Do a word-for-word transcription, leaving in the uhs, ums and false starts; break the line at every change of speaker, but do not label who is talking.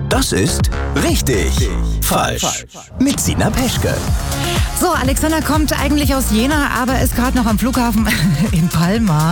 Das ist richtig falsch. Mit Sina Peschke.
So, Alexander kommt eigentlich aus Jena, aber ist gerade noch am Flughafen in Palma.